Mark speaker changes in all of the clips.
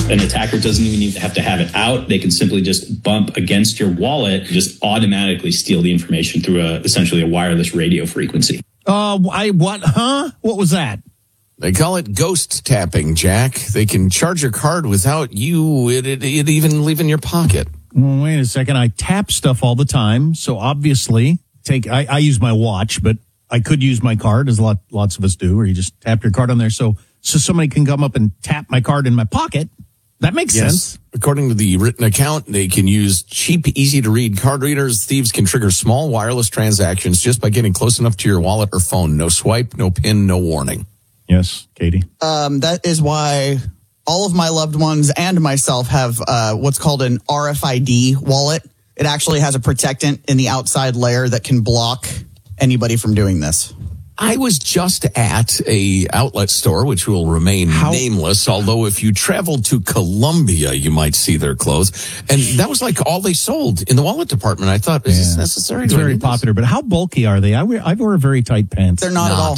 Speaker 1: An attacker doesn't even need to have it out. They can simply just bump against your wallet, just automatically steal the information through essentially a wireless radio frequency.
Speaker 2: What was that?
Speaker 3: They call it ghost tapping, Jack. They can charge your card without you it even leaving your pocket.
Speaker 2: Wait a second. I tap stuff all the time, so obviously I use my watch, but I could use my card, as lots of us do, where you just tap your card on there, so somebody can come up and tap my card in my pocket. That makes sense.
Speaker 3: According to the written account, they can use cheap, easy-to-read card readers. Thieves can trigger small wireless transactions just by getting close enough to your wallet or phone. No swipe, no PIN, no warning.
Speaker 2: Yes, Katie?
Speaker 4: That is why all of my loved ones and myself have what's called an RFID wallet. It actually has a protectant in the outside layer that can block anybody from doing this.
Speaker 3: I was just at a outlet store, which will remain nameless, although if you travel to Columbia, you might see their clothes. And that was like all they sold in the wallet department. I thought, is this necessary?
Speaker 2: It's very popular, but how bulky are they? I wear very tight pants.
Speaker 4: They're not at all.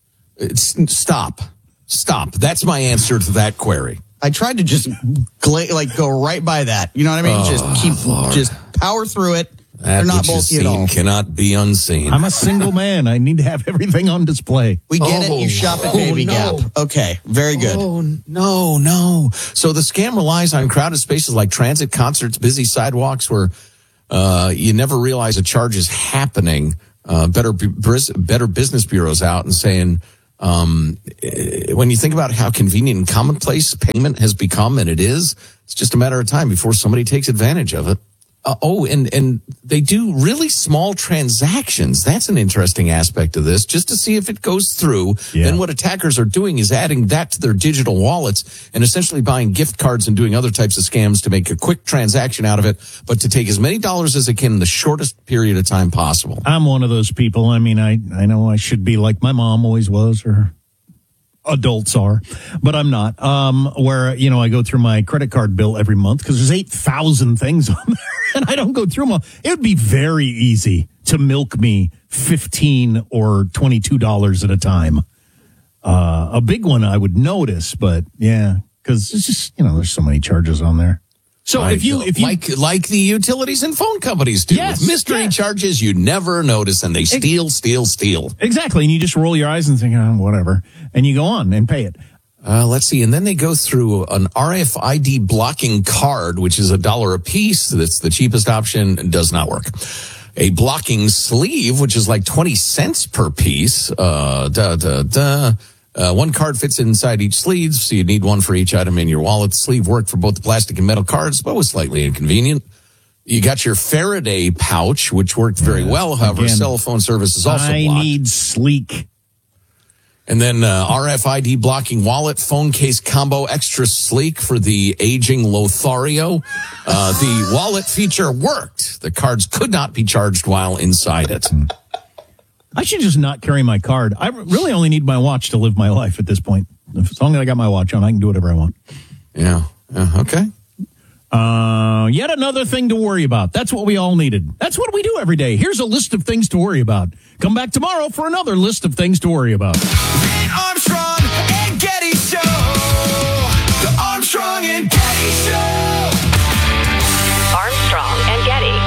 Speaker 3: Stop. That's my answer to that query.
Speaker 4: I tried to just go right by that. You know what I mean? Just power through it. They're not bulky at all.
Speaker 3: Cannot be unseen.
Speaker 2: I'm a single man. I need to have everything on display.
Speaker 4: We get it. You shop at Baby Gap. Okay, very good.
Speaker 3: Oh, no. So the scam relies on crowded spaces like transit, concerts, busy sidewalks where you never realize a charge is happening. Better Business Bureau's out and saying, when you think about how convenient and commonplace payment has become, and it's just a matter of time before somebody takes advantage of it. And they do really small transactions. That's an interesting aspect of this, just to see if it goes through. Yeah. Then what attackers are doing is adding that to their digital wallets and essentially buying gift cards and doing other types of scams to make a quick transaction out of it, but to take as many dollars as they can in the shortest period of time possible.
Speaker 2: I'm one of those people. I mean, I know I should be like my mom always was, or adults are, but I'm not. Where, I go through my credit card bill every month because there's 8,000 things on there and I don't go through them all. It would be very easy to milk me $15 or $22 at a time. A big one I would notice, but yeah, because it's just, there's so many charges on there. So if you
Speaker 3: like the utilities and phone companies do, with mystery charges you never notice, and they steal.
Speaker 2: Exactly, and you just roll your eyes and think, whatever, and you go on and pay it.
Speaker 3: Let's see, and then they go through an RFID blocking card, which is $1 a piece. That's the cheapest option. It does not work. A blocking sleeve, which is like 20 cents per piece. One card fits inside each sleeve, so you need one for each item in your wallet. The sleeve worked for both the plastic and metal cards, but was slightly inconvenient. You got your Faraday pouch, which worked very well. However, cell phone service is also blocked.
Speaker 2: I need sleek.
Speaker 3: And then RFID blocking wallet, phone case combo, extra sleek for the aging Lothario. The wallet feature worked. The cards could not be charged while inside it.
Speaker 2: I should just not carry my card. I really only need my watch to live my life at this point. As long as I got my watch on, I can do whatever I want.
Speaker 3: Yeah. Okay.
Speaker 2: Yet another thing to worry about. That's what we all needed. That's what we do every day. Here's a list of things to worry about. Come back tomorrow for another list of things to worry about.
Speaker 5: The Armstrong and Getty Show. The Armstrong and Getty Show.
Speaker 6: Armstrong and Getty.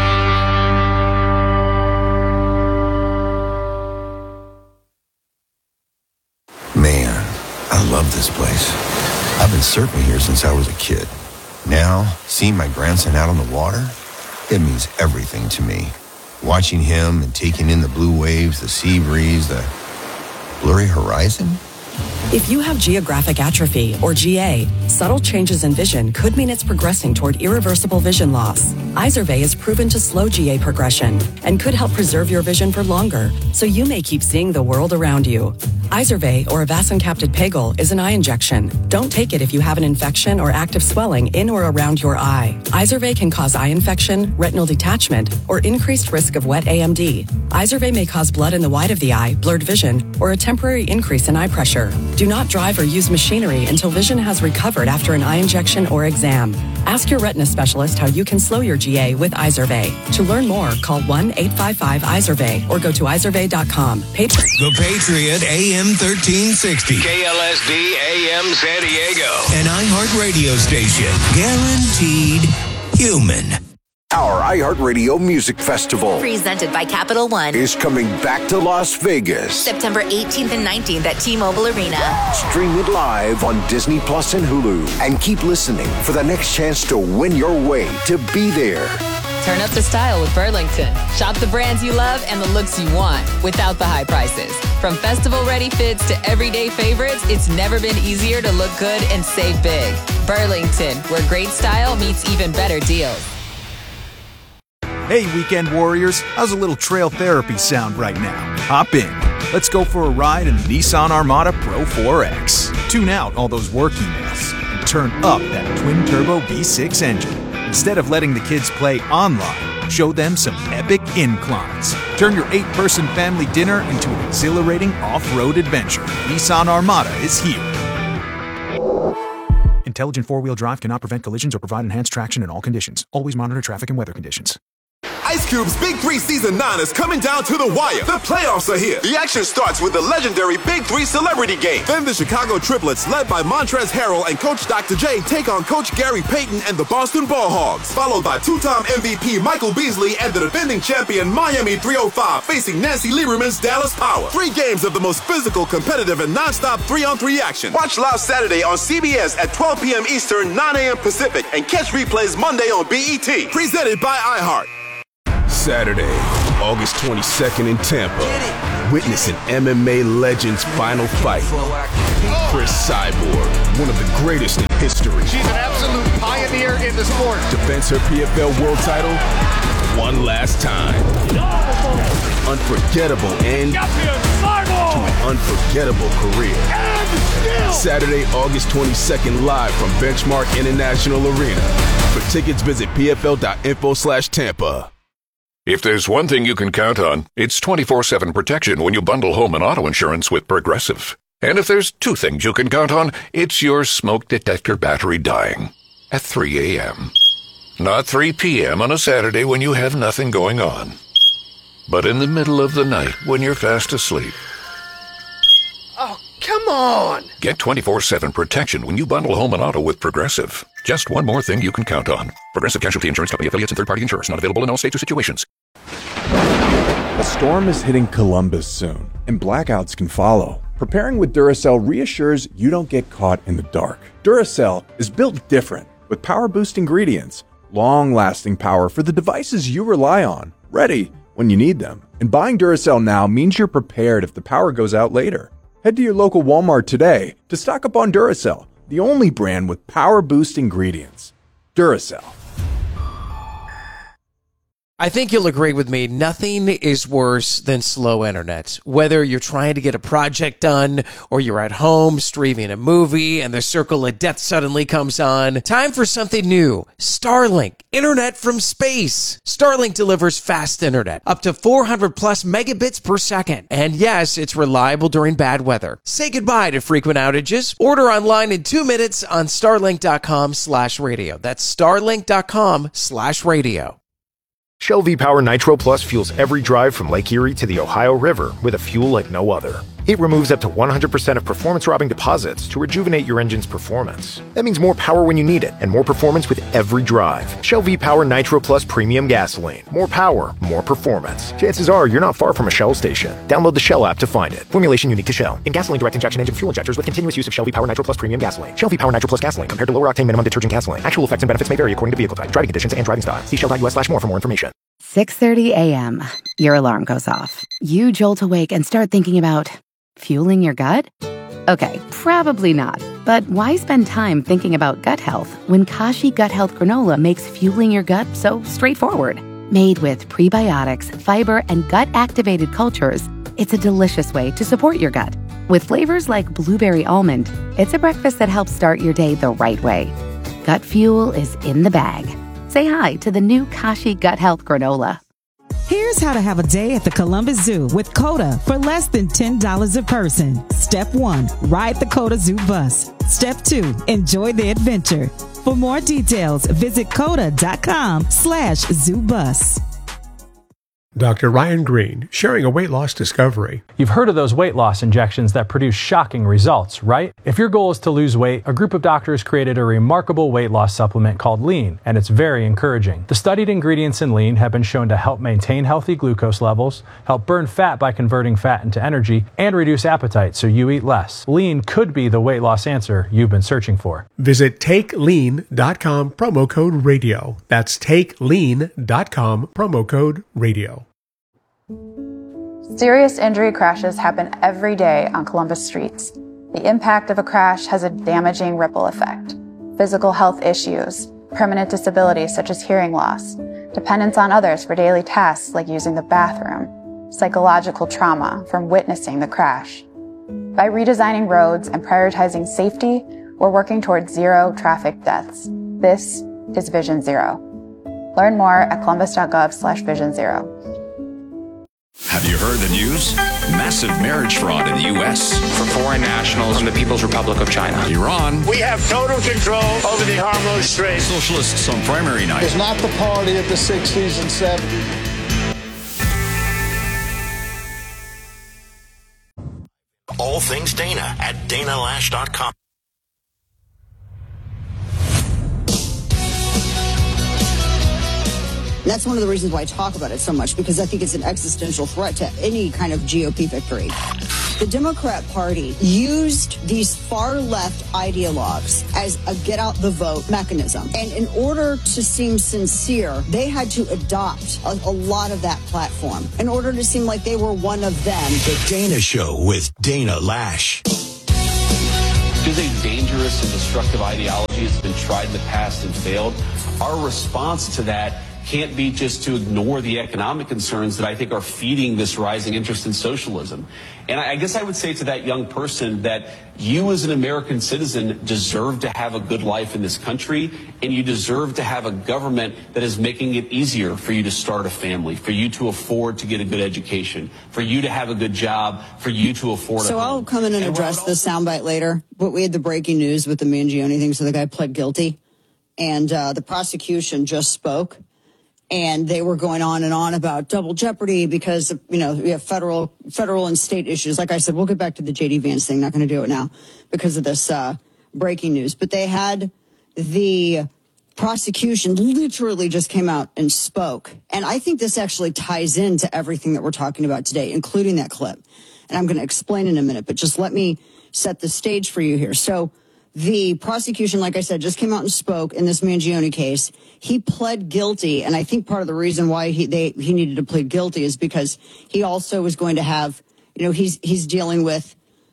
Speaker 7: Man, I love this place. I've been surfing here since I was a kid. Now, seeing my grandson out on the water, it means everything to me. Watching him and taking in the blue waves, the sea breeze, the blurry horizon.
Speaker 8: If you have geographic atrophy, or GA, subtle changes in vision could mean it's progressing toward irreversible vision loss. Izervay is proven to slow GA progression and could help preserve your vision for longer, so you may keep seeing the world around you. Izervay, or avacincaptad pegol, is an eye injection. Don't take it if you have an infection or active swelling in or around your eye. Izervay can cause eye infection, retinal detachment, or increased risk of wet AMD. Izervay may cause blood in the white of the eye, blurred vision, or a temporary increase in eye pressure. Do not drive or use machinery until vision has recovered after an eye injection or exam. Ask your retina specialist how you can slow your GA with Izervay. To learn more, call 1-855-IZERVAY or go to izervay.com.
Speaker 5: The Patriot AM 1360. KLSD AM San Diego. An iHeartRadio station. Guaranteed human.
Speaker 6: Our iHeartRadio Music Festival,
Speaker 9: presented by Capital One,
Speaker 6: is coming back to Las Vegas.
Speaker 9: September 18th and 19th at T-Mobile Arena.
Speaker 6: Stream it live on Disney Plus and Hulu. And keep listening for the next chance to win your way to be there.
Speaker 10: Turn up the style with Burlington. Shop the brands you love and the looks you want without the high prices. From festival-ready fits to everyday favorites, it's never been easier to look good and save big. Burlington, where great style meets even better deals.
Speaker 11: Hey, weekend warriors, how's a little trail therapy sound right now? Hop in. Let's go for a ride in the Nissan Armada Pro 4X. Tune out all those work emails and turn up that twin-turbo V6 engine. Instead of letting the kids play online, show them some epic inclines. Turn your 8-person family dinner into an exhilarating off-road adventure. Nissan Armada is here. Intelligent four-wheel drive cannot prevent collisions or provide enhanced traction in all conditions. Always monitor traffic and weather conditions.
Speaker 12: Ice Cube's Big 3 Season 9 is coming down to the wire. The playoffs are here. The action starts with the legendary Big 3 Celebrity Game. Then the Chicago Triplets, led by Montrezl Harrell and Coach Dr. J, take on Coach Gary Payton and the Boston Ball Hogs. Followed by two-time MVP Michael Beasley and the defending champion Miami 305 facing Nancy Lieberman's Dallas Power. 3 games of the most physical, competitive, and non-stop 3-on-3 action. Watch live Saturday on CBS at 12 p.m. Eastern, 9 a.m. Pacific, and catch replays Monday on BET. Presented by iHeart.
Speaker 13: Saturday, August 22nd in Tampa. Witness an MMA legend's final fight. Chris Cyborg, one of the greatest in history.
Speaker 14: She's an absolute pioneer in the sport.
Speaker 13: Defends her PFL world title one last time. Unforgettable end to an unforgettable career. Saturday, August 22nd, live from Benchmark International Arena. For tickets, visit pfl.info/Tampa.
Speaker 15: If there's one thing you can count on, it's 24/7 protection when you bundle home and auto insurance with Progressive. And if there's 2 things you can count on, it's your smoke detector battery dying at 3 a.m. Not 3 p.m. on a Saturday when you have nothing going on, but in the middle of the night when you're fast asleep.
Speaker 14: Oh, come on!
Speaker 15: Get 24/7 protection when you bundle home and auto with Progressive. Just one more thing you can count on. Progressive Casualty Insurance Company affiliates and third-party insurers. Not available in all states or situations.
Speaker 16: A storm is hitting Columbus soon, and blackouts can follow. Preparing with Duracell reassures you don't get caught in the dark. Duracell is built different, with power-boost ingredients, long-lasting power for the devices you rely on, ready when you need them. And buying Duracell now means you're prepared if the power goes out later. Head to your local Walmart today to stock up on Duracell, the only brand with power-boost ingredients. Duracell.
Speaker 17: I think you'll agree with me, nothing is worse than slow internet. Whether you're trying to get a project done or you're at home streaming a movie and the circle of death suddenly comes on, time for something new. Starlink, internet from space. Starlink delivers fast internet, up to 400 plus megabits per second. And yes, it's reliable during bad weather. Say goodbye to frequent outages. Order online in 2 minutes on starlink.com/radio. That's starlink.com/radio.
Speaker 18: Shell V-Power Nitro Plus fuels every drive from Lake Erie to the Ohio River with a fuel like no other. It removes up to 100% of performance-robbing deposits to rejuvenate your engine's performance. That means more power when you need it, and more performance with every drive. Shell V-Power Nitro Plus Premium Gasoline. More power, more performance. Chances are you're not far from a Shell station. Download the Shell app to find it. Formulation unique to Shell. In gasoline direct injection engine fuel injectors with continuous use of Shell V-Power Nitro Plus Premium Gasoline. Shell V-Power Nitro Plus Gasoline compared to lower octane minimum detergent gasoline. Actual effects and benefits may vary according to vehicle type, driving conditions, and driving style. See shell.us/more for more information.
Speaker 19: 6:30 a.m. Your alarm goes off. You jolt awake and start thinking about fueling your gut? Okay, probably not. But why spend time thinking about gut health when Kashi Gut Health Granola makes fueling your gut so straightforward? Made with prebiotics, fiber, and gut-activated cultures, it's a delicious way to support your gut. With flavors like blueberry almond, it's a breakfast that helps start your day the right way. Gut fuel is in the bag. Say hi to the new Kashi Gut Health Granola.
Speaker 20: Here's how to have a day at the Columbus Zoo with COTA for less than $10 a person. Step 1, ride the COTA Zoo bus. Step 2, enjoy the adventure. For more details, visit coda.com/ZooBus.
Speaker 21: Dr. Ryan Green, sharing a weight loss discovery.
Speaker 22: You've heard of those weight loss injections that produce shocking results, right? If your goal is to lose weight, a group of doctors created a remarkable weight loss supplement called Lean, and it's very encouraging. The studied ingredients in Lean have been shown to help maintain healthy glucose levels, help burn fat by converting fat into energy, and reduce appetite so you eat less. Lean could be the weight loss answer you've been searching for.
Speaker 21: Visit TakeLean.com, promo code radio. That's TakeLean.com, promo code radio.
Speaker 23: Serious injury crashes happen every day on Columbus streets. The impact of a crash has a damaging ripple effect. Physical health issues, permanent disabilities such as hearing loss, dependence on others for daily tasks like using the bathroom, psychological trauma from witnessing the crash. By redesigning roads and prioritizing safety, we're working towards zero traffic deaths. This is Vision Zero. Learn more at columbus.gov/Vision Zero.
Speaker 24: Have you heard the news? Massive marriage fraud in the U.S. for foreign nationals from the People's Republic of China. Iran.
Speaker 14: We have total control over the Hormuz Strait.
Speaker 24: Socialists on primary night.
Speaker 14: It's not the party of the 60s and 70s.
Speaker 25: All things Dana at DanaLash.com.
Speaker 26: That's one of the reasons why I talk about it so much, because I think it's an existential threat to any kind of GOP victory. The Democrat Party used these far-left ideologues as a get-out-the-vote mechanism. And in order to seem sincere, they had to adopt a lot of that platform in order to seem like they were one of them.
Speaker 25: The Dana Show with Dana Lash.
Speaker 27: It is a dangerous and destructive ideology. It's been tried in the past and failed. Our response to that can't be just to ignore the economic concerns that I think are feeding this rising interest in socialism. And I guess I would say to that young person that you as an American citizen deserve to have a good life in this country, and you deserve to have a government that is making it easier for you to start a family, for you to afford to get a good education, for you to have a good job, for you to afford a home.
Speaker 26: I'll come in and address this soundbite later, but we had the breaking news with the Mangione thing, so the guy pled guilty, and the prosecution just spoke. And they were going on and on about double jeopardy because, you know, we have federal and state issues. Like I said, we'll get back to the J.D. Vance thing. Not going to do it now because of this breaking news. But they had the prosecution literally just came out and spoke. And I think this actually ties into everything that we're talking about today, including that clip. And I'm going to explain in a minute, but just let me set the stage for you here. So the prosecution, like I said, just came out and spoke in this Mangione case. He pled guilty, and I think part of the reason why he needed to plead guilty is because he also was going to have, you know, he's dealing with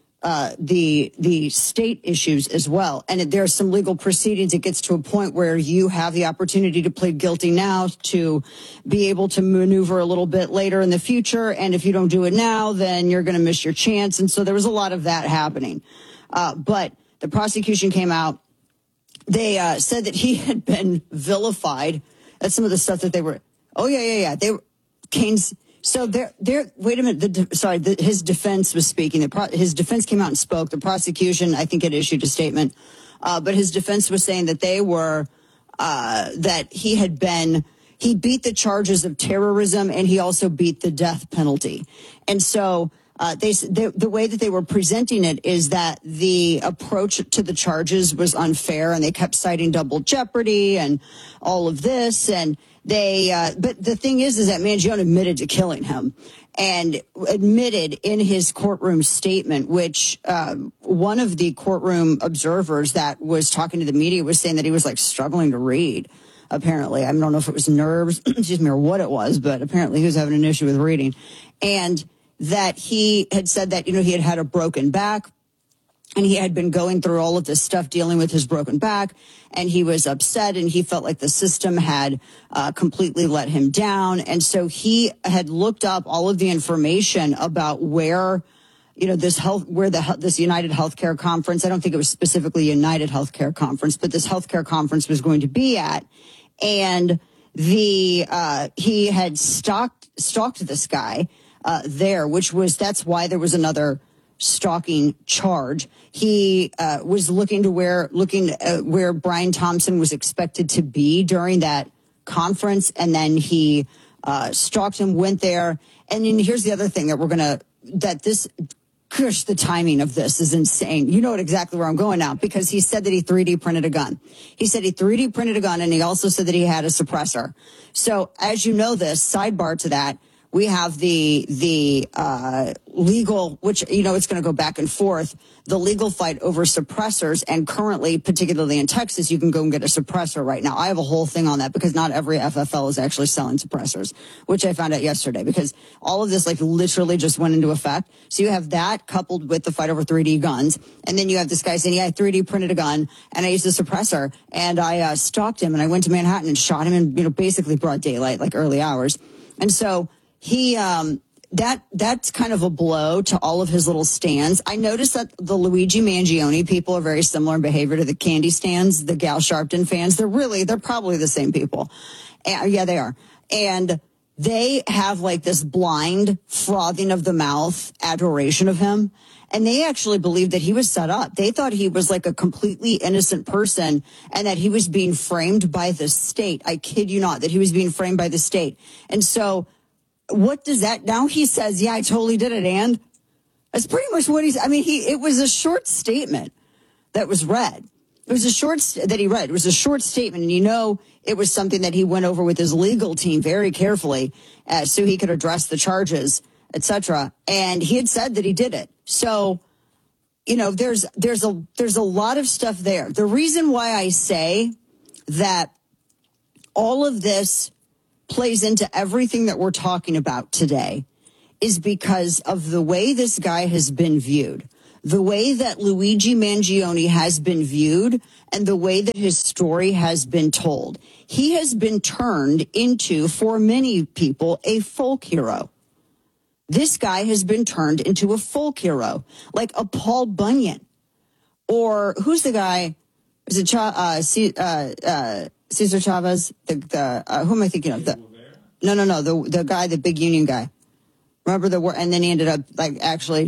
Speaker 26: the state issues as well. And there are some legal proceedings. It gets to a point where you have the opportunity to plead guilty now to be able to maneuver a little bit later in the future. And if you don't do it now, then you're going to miss your chance. And so there was a lot of that happening. But the prosecution came out. They said that he had been vilified. That's some of the stuff that they were. Oh, yeah. They were Kane's. So there. Wait a minute. His defense was speaking. His defense came out and spoke. The prosecution, I think, had issued a statement. But his defense was saying that they were that he beat the charges of terrorism, and he also beat the death penalty. And so the way that they were presenting it is that the approach to the charges was unfair, and they kept citing double jeopardy and all of this. And but the thing is that Mangione admitted to killing him, and admitted in his courtroom statement, which one of the courtroom observers that was talking to the media was saying that he was like struggling to read. Apparently, I don't know if it was nerves, or what it was, but apparently he was having an issue with reading. And that he had said that, he had had a broken back, and he had been going through all of this stuff dealing with his broken back, and he was upset, and he felt like the system had completely let him down. And so he had looked up all of the information about where, this United Healthcare Conference, I don't think it was specifically United Healthcare Conference, but this healthcare conference was going to be at. And he had stalked this guy there, that's why there was another stalking charge. He was looking where Brian Thompson was expected to be during that conference, and then he stalked him, went there. And then here's the other thing gosh, the timing of this is insane. You know exactly where I'm going now, because he said that he 3D printed a gun. He said he 3D printed a gun, and he also said that he had a suppressor. So as you know this, sidebar to that, we have the legal, which, you know, it's going to go back and forth, the legal fight over suppressors. And currently, particularly in Texas, you can go and get a suppressor right now. I have a whole thing on that because not every FFL is actually selling suppressors, which I found out yesterday, because all of this like literally just went into effect. So you have that coupled with the fight over 3D guns. And then you have this guy saying, yeah, I 3D printed a gun and I used a suppressor and I stalked him and I went to Manhattan and shot him in, you know, basically broad daylight, like early hours. And so he, that's kind of a blow to all of his little stands. I noticed that the Luigi Mangione people are very similar in behavior to the Candy stands, the Gal Sharpton fans. They're probably the same people. And, yeah, they are. And they have like this blind frothing of the mouth adoration of him. And they actually believed that he was set up. They thought he was like a completely innocent person and that he was being framed by the state. I kid you not, that he was being framed by the state. And so what does that, now he says, yeah, I totally did it. And that's pretty much what it was a short statement that was read. It was a short statement. And, you know, it was something that he went over with his legal team very carefully so he could address the charges, etc. And he had said that he did it. So, you know, there's a lot of stuff there. The reason why I say that all of this plays into everything that we're talking about today is because of the way this guy has been viewed, the way that Luigi Mangione has been viewed, and the way that his story has been told. He has been turned into, for many people, a folk hero. This guy has been turned into a folk hero, like a Paul Bunyan. Or who's the guy? Is it Cesar Chavez? Who am I thinking of? No. The guy, the big union guy. Remember the war? And then he ended up like actually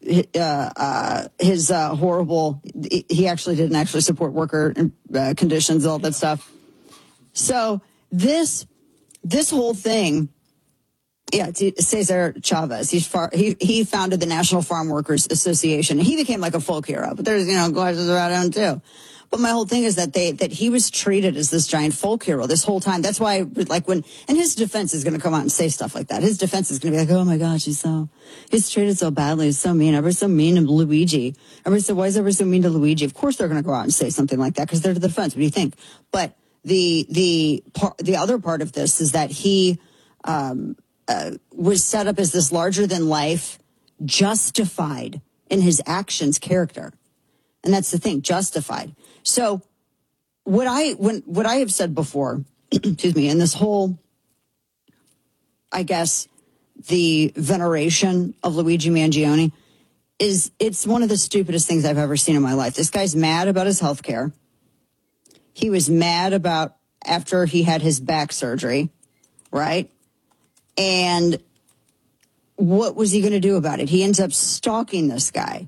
Speaker 26: his horrible. He actually didn't actually support worker conditions, all that stuff. So this whole thing. Yeah, it's Cesar Chavez. He founded the National Farm Workers Association. He became like a folk hero, but there's, you know, glitches around him too. But my whole thing is that he was treated as this giant folk hero this whole time. That's why, like, and his defense is going to come out and say stuff like that. His defense is going to be like, oh my gosh, he's treated so badly. He's so mean. Everybody's so mean to Luigi. Why is everybody so mean to Luigi? Of course they're going to go out and say something like that because they're to the defense. What do you think? But the other part of this is that he, was set up as this larger than life, justified in his actions character. And that's the thing, justified. So what I have said before, excuse me, in this whole, I guess, the veneration of Luigi Mangione it's one of the stupidest things I've ever seen in my life. This guy's mad about his health care. He was mad about after he had his back surgery, right? And what was he going to do about it? He ends up stalking this guy.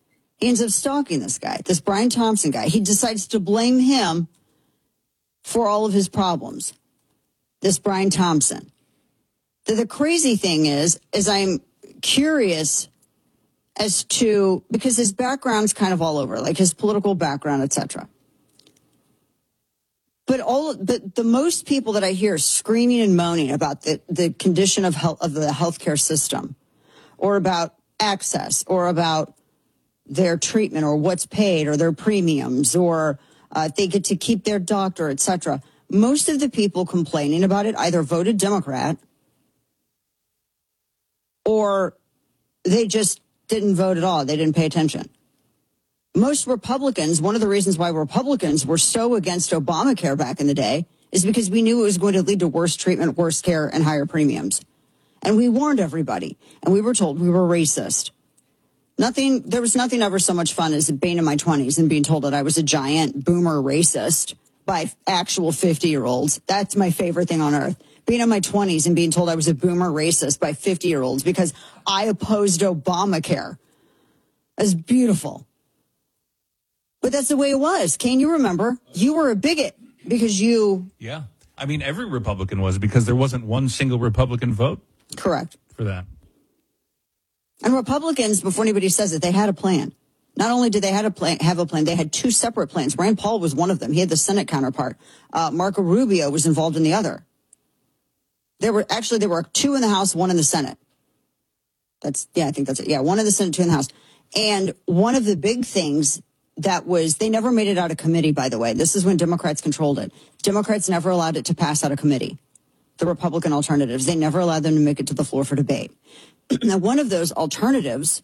Speaker 26: This Brian Thompson guy. He decides to blame him for all of his problems. This Brian Thompson. The crazy thing is I'm curious as to, because his background's kind of all over, like his political background, etc. But the most people that I hear screaming and moaning about the condition of the healthcare system, or about access, or about their treatment, or what's paid, or their premiums, or they get to keep their doctor, etc. Most of the people complaining about it either voted Democrat, or they just didn't vote at all. They didn't pay attention. Most Republicans, one of the reasons why Republicans were so against Obamacare back in the day is because we knew it was going to lead to worse treatment, worse care, and higher premiums. And we warned everybody, and we were told we were racist. There was nothing ever so much fun as being in my 20s and being told that I was a giant boomer racist by actual 50-year-olds. That's my favorite thing on earth. Being in my 20s and being told I was a boomer racist by 50-year-olds because I opposed Obamacare. That's beautiful. But that's the way it was. Kane, you remember, you were a bigot because you...
Speaker 1: Yeah. I mean, every Republican was, because there wasn't one single Republican vote.
Speaker 26: Correct.
Speaker 1: For that.
Speaker 26: And Republicans, before anybody says it, they had a plan. Not only did they have a plan, they had two separate plans. Rand Paul was one of them. He had the Senate counterpart. Marco Rubio was involved in the other. There were two in the House, one in the Senate. I think that's it. Yeah, one in the Senate, two in the House. And one of the big things they never made it out of committee, by the way. This is when Democrats controlled it. Democrats never allowed it to pass out of committee. The Republican alternatives, they never allowed them to make it to the floor for debate. Now, one of those alternatives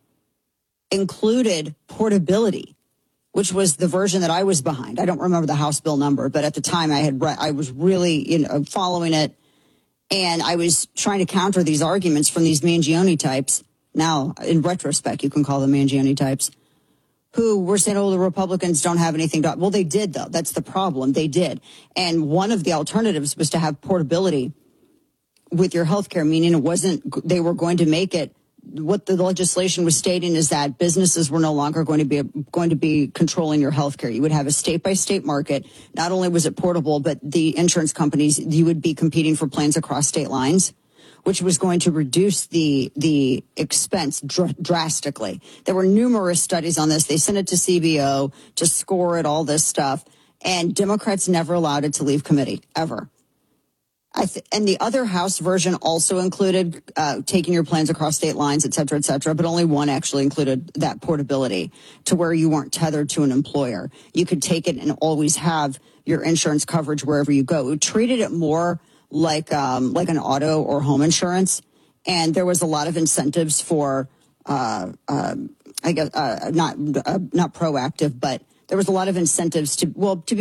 Speaker 26: included portability, which was the version that I was behind. I don't remember the House bill number, but at the time I was really following it, and I was trying to counter these arguments from these Mangione types. Now, in retrospect, you can call them Mangione types, who were saying, the Republicans don't have anything to... Well, they did, though. That's the problem. They did. And one of the alternatives was to have portability with your health care, meaning they were going to make it... What the legislation was stating is that businesses were no longer going to be controlling your health care. You would have a state-by-state market. Not only was it portable, but the insurance companies, you would be competing for plans across state lines, which was going to reduce the expense drastically. There were numerous studies on this. They sent it to CBO to score it, all this stuff. And Democrats never allowed it to leave committee, ever. And the other House version also included taking your plans across state lines, et cetera, but only one actually included that portability to where you weren't tethered to an employer. You could take it and always have your insurance coverage wherever you go. We treated it more like an auto or home insurance, and there was a lot of incentives for, not proactive, but there was a lot of incentives to be